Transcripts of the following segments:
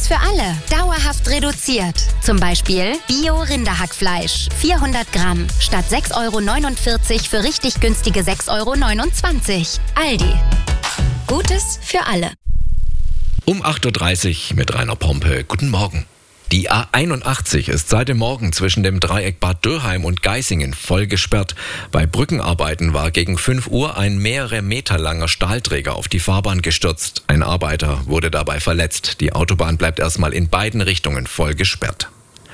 Gutes für alle. Dauerhaft reduziert. Zum Beispiel Bio-Rinderhackfleisch. 400 Gramm statt 6,49 € für richtig günstige 6,29 €. Aldi. Gutes für alle. Um 8.30 Uhr mit Rainer Pompe. Guten Morgen. Die A81 ist seit dem Morgen zwischen dem Dreieck Bad Dürheim und Geisingen voll gesperrt. Bei Brückenarbeiten war gegen 5 Uhr ein mehrere Meter langer Stahlträger auf die Fahrbahn gestürzt. Ein Arbeiter wurde dabei verletzt. Die Autobahn bleibt erstmal in beiden Richtungen voll gesperrt.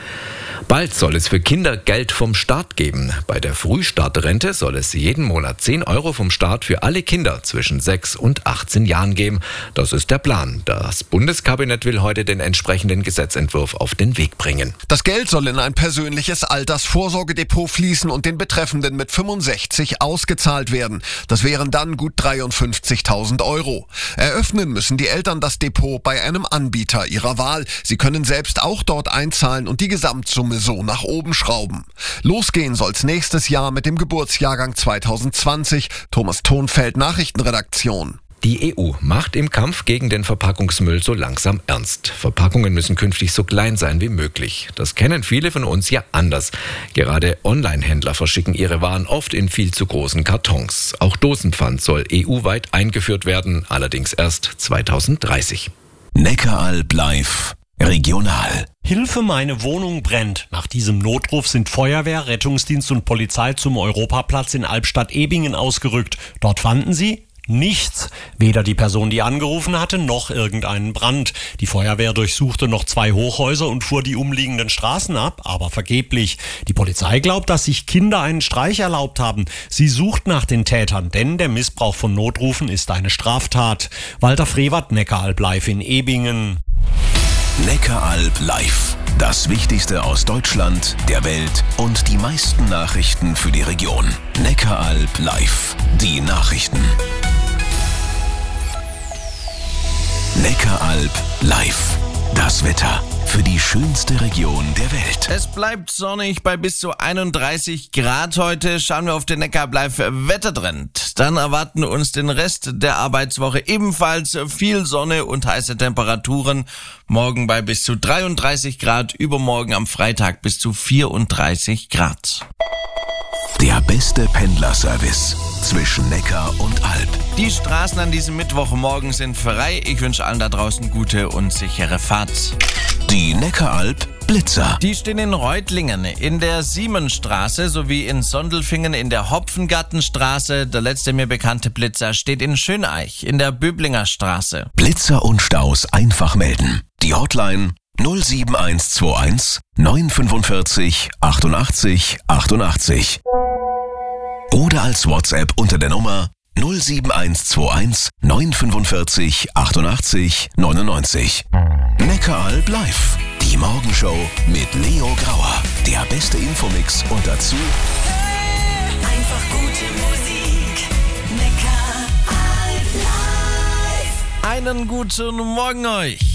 Bald soll es für Kinder Geld vom Staat geben. Bei der Frühstartrente soll es jeden Monat 10 € vom Staat für alle Kinder zwischen 6 und 18 Jahren geben. Das ist der Plan. Das Bundeskabinett will heute den entsprechenden Gesetzentwurf auf den Weg bringen. Das Geld soll in ein persönliches Altersvorsorgedepot fließen und den Betreffenden mit 65 ausgezahlt werden. Das wären dann gut 53.000 €. Eröffnen müssen die Eltern das Depot bei einem Anbieter ihrer Wahl. Sie können selbst auch dort einzahlen und die Gesamtsumme so nach oben schrauben. Losgehen soll's nächstes Jahr mit dem Geburtsjahrgang 2020. Thomas Thonfeld, Nachrichtenredaktion. Die EU macht im Kampf gegen den Verpackungsmüll so langsam ernst. Verpackungen müssen künftig so klein sein wie möglich. Das kennen viele von uns ja anders. Gerade Online-Händler verschicken ihre Waren oft in viel zu großen Kartons. Auch Dosenpfand soll EU-weit eingeführt werden, allerdings erst 2030. Neckaralb live. Regional. Hilfe, meine Wohnung brennt. Nach diesem Notruf sind Feuerwehr, Rettungsdienst und Polizei zum Europaplatz in Albstadt-Ebingen ausgerückt. Dort fanden sie nichts. Weder die Person, die angerufen hatte, noch irgendeinen Brand. Die Feuerwehr durchsuchte noch 2 Hochhäuser und fuhr die umliegenden Straßen ab, aber vergeblich. Die Polizei glaubt, dass sich Kinder einen Streich erlaubt haben. Sie sucht nach den Tätern, denn der Missbrauch von Notrufen ist eine Straftat. Walter Frevert, Neckaralb live in Ebingen. Neckaralb live. Das Wichtigste aus Deutschland, der Welt und die meisten Nachrichten für die Region. Neckaralb live. Die Nachrichten. Neckaralb live. Das Wetter für die schönste Region der Welt. Es bleibt sonnig bei bis zu 31 Grad heute. Schauen wir auf den Neckaralb live Wettertrend. Dann erwarten uns den Rest der Arbeitswoche ebenfalls viel Sonne und heiße Temperaturen. Morgen bei bis zu 33 Grad, übermorgen am Freitag bis zu 34 Grad. Der beste Pendlerservice zwischen Neckar und Alb. Die Straßen an diesem Mittwochmorgen sind frei. Ich wünsche allen da draußen gute und sichere Fahrt. Die Neckaralb Blitzer. Die stehen in Reutlingen, in der Siemensstraße sowie in Sondelfingen in der Hopfengartenstraße. Der letzte mir bekannte Blitzer steht in Schöneich in der Böblinger Straße. Blitzer und Staus einfach melden. Die Hotline 07121 945 88 88. Oder als WhatsApp unter der Nummer 07121 945 88 99. Neckaralb live. Die Morgenshow mit Leo Grauer. Der beste Infomix und dazu einfach gute Musik. Neckaralb live. Einen guten Morgen euch.